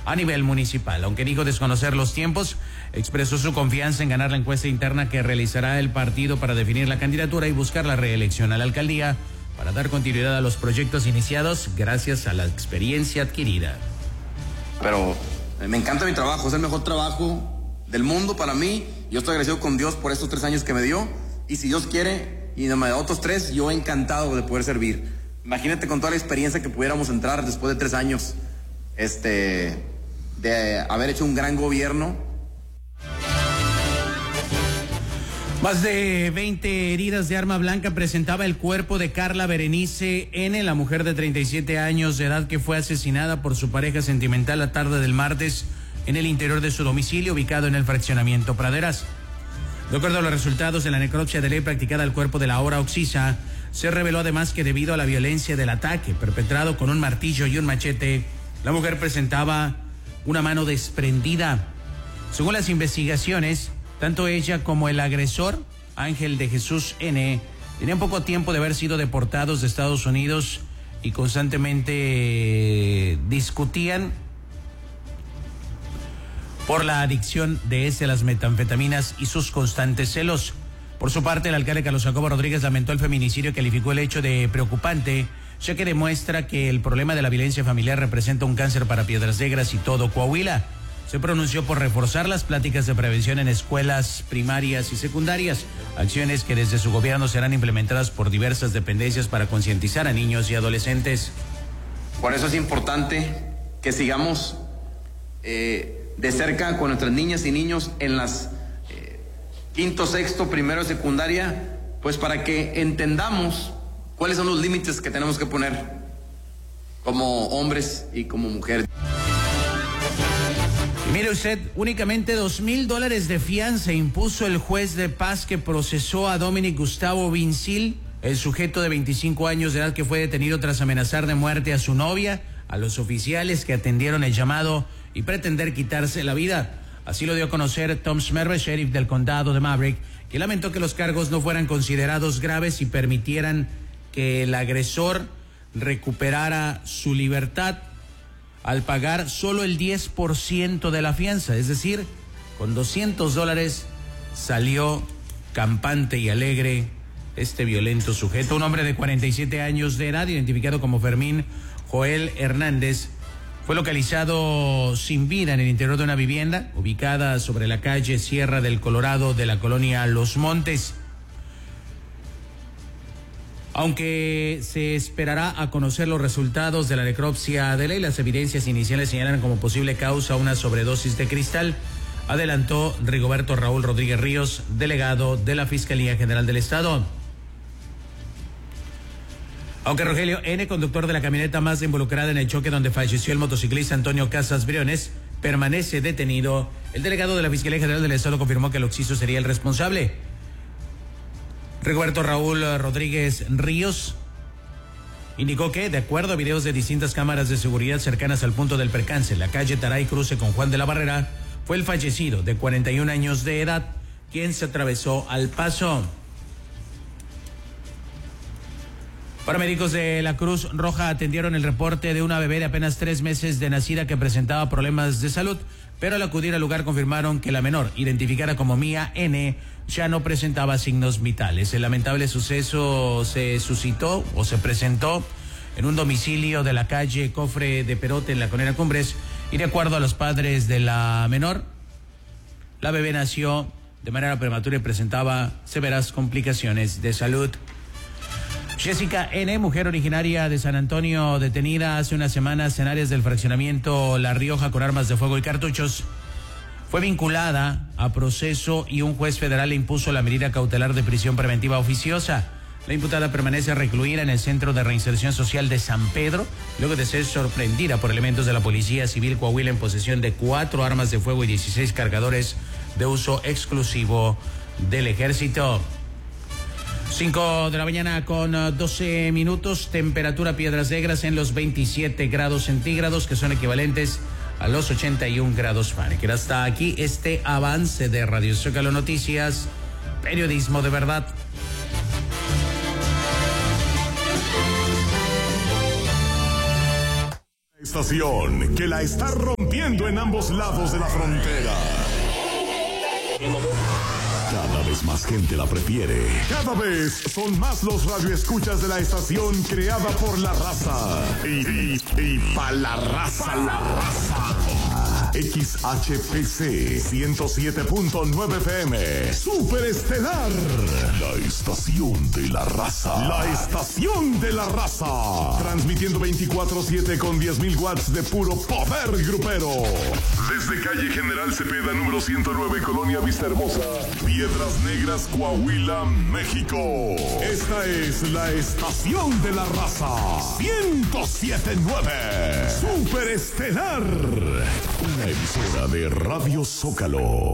a nivel municipal. Aunque dijo desconocer los tiempos, expresó su confianza en ganar la encuesta interna que realizará el partido para definir la candidatura y buscar la reelección a la alcaldía para dar continuidad a los proyectos iniciados gracias a la experiencia adquirida. Pero me encanta mi trabajo, es el mejor trabajo del mundo para mí. Yo estoy agradecido con Dios por estos 3 años que me dio, y si Dios quiere y me da otros 3, yo encantado de poder servir. Imagínate con toda la experiencia que pudiéramos entrar después de 3 años de haber hecho un gran gobierno. Más de 20 heridas de arma blanca presentaba el cuerpo de Carla Berenice N., la mujer de 37 años de edad que fue asesinada por su pareja sentimental la tarde del martes en el interior de su domicilio ubicado en el fraccionamiento Praderas. De acuerdo a los resultados de la necropsia de ley practicada al cuerpo de la ahora occisa, se reveló además que debido a la violencia del ataque perpetrado con un martillo y un machete, la mujer presentaba una mano desprendida. Según las investigaciones, tanto ella como el agresor, Ángel de Jesús N., tenían poco tiempo de haber sido deportados de Estados Unidos y constantemente discutían por la adicción de a las metanfetaminas y sus constantes celos. Por su parte, el alcalde Carlos Jacobo Rodríguez lamentó el feminicidio y calificó el hecho de preocupante, ya que demuestra que el problema de la violencia familiar representa un cáncer para Piedras Negras y todo Coahuila. Se pronunció por reforzar las pláticas de prevención en escuelas primarias y secundarias, acciones que desde su gobierno serán implementadas por diversas dependencias para concientizar a niños y adolescentes. Por eso es importante que sigamos de cerca con nuestras niñas y niños en las quinto, sexto, primero de secundaria, pues para que entendamos cuáles son los límites que tenemos que poner como hombres y como mujeres. Y mire usted, únicamente $2,000 de fianza impuso el juez de paz que procesó a Dominic Gustavo Vincil, el sujeto de 25 años de edad que fue detenido tras amenazar de muerte a su novia, a los oficiales que atendieron el llamado y pretender quitarse la vida. Así lo dio a conocer Tom Smerbe, sheriff del condado de Maverick, que lamentó que los cargos no fueran considerados graves y permitieran que el agresor recuperara su libertad al pagar solo el 10% de la fianza, es decir, con $200 salió campante y alegre este violento sujeto. Un hombre de 47 años de edad, identificado como Fermín Joel Hernández, fue localizado sin vida en el interior de una vivienda ubicada sobre la calle Sierra del Colorado de la colonia Los Montes. Aunque se esperará a conocer los resultados de la necropsia de ley, las evidencias iniciales señalan como posible causa una sobredosis de cristal, adelantó Rigoberto Raúl Rodríguez Ríos, delegado de la Fiscalía General del Estado. Aunque Rogelio N., conductor de la camioneta más involucrada en el choque donde falleció el motociclista Antonio Casas Briones, permanece detenido, el delegado de la Fiscalía General del Estado confirmó que el occiso sería el responsable. Rigoberto Raúl Rodríguez Ríos indicó que, de acuerdo a videos de distintas cámaras de seguridad cercanas al punto del percance, en la calle Taray Cruce con Juan de la Barrera, fue el fallecido de 41 años de edad quien se atravesó al paso. Paramédicos de la Cruz Roja atendieron el reporte de una bebé de apenas 3 meses de nacida que presentaba problemas de salud, pero al acudir al lugar confirmaron que la menor, identificada como Mía N., ya no presentaba signos vitales. El lamentable suceso se presentó en un domicilio de la calle Cofre de Perote en la Colonia Cumbres, y de acuerdo a los padres de la menor, la bebé nació de manera prematura y presentaba severas complicaciones de salud. Jessica N., mujer originaria de San Antonio, detenida hace unas semanas en áreas del fraccionamiento La Rioja con armas de fuego y cartuchos, fue vinculada a proceso y un juez federal le impuso la medida cautelar de prisión preventiva oficiosa. La imputada permanece recluida en el Centro de Reinserción Social de San Pedro, luego de ser sorprendida por elementos de la Policía Civil Coahuila en posesión de 4 armas de fuego y 16 cargadores de uso exclusivo del Ejército. 5 de la mañana con 12 minutos, temperatura Piedras Negras en los 27 grados centígrados, que son equivalentes a los 81 grados Fahrenheit. Hasta aquí este avance de Radio Zócalo Noticias, periodismo de verdad. estación que la está rompiendo en ambos lados de la frontera. Cada vez más gente la prefiere. Cada vez son más los radioescuchas de la estación creada por la raza. Y pa' la raza. XHPC 107.9 FM. Superestelar. La estación de la raza. La estación de la raza. Transmitiendo 24/7 con 10.000 watts de puro poder grupero. Desde calle General Cepeda, número 109, Colonia Vista Hermosa, Piedras Negras, Coahuila, México. Esta es la estación de la raza. 107.9. Superestelar. Una emisora de Radio Zócalo.